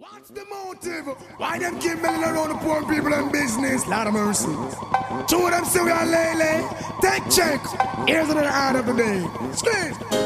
What's the motive? Why them keep milling around the poor people and business? Lord of mercy. Two of them say we are lay. Take check. Here's the heart of the day. Straight.